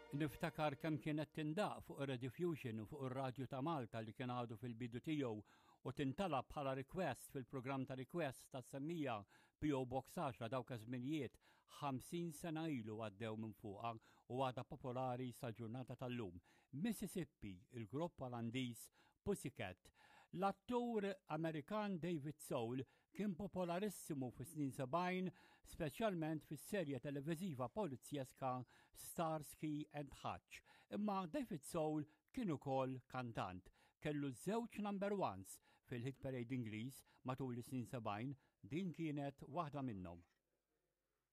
Niftakar kemm kienet tindaq fuq Radio Fusion u fuq ir-Radju ta' Malta li kien għadu fil-bidu tiegħu u tintalab bħala request fil-programm ta' request ta' semmija P.O. Box 10 dawk iż-żminijiet 50 sena ilu għaddew minn fuqha u għadha popolari sal-ġurnata tal-lum. Mississippi, il-grupp Olandiż Pussycat. L-attur Amerikan David Soul kien popolarissimu fis-snin 70, speċjalment fis-serje televiżiva polizjeska Starsky and Hutch. Imma David Soul kien ukoll kantant. Kellu żewġ number ones fil-hit parade Ingliż matul is-snin 70, din kienet waħda minnhom.